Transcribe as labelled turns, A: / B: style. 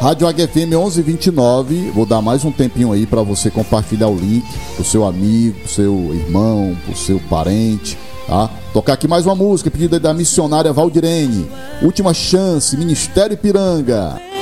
A: Rádio Águia FM 1129. Vou dar mais um tempinho aí para você compartilhar o link pro seu amigo, pro seu irmão, pro seu parente, tá? Tocar aqui mais uma música pedida da missionária Valdirene. Última Chance, Ministério Ipiranga.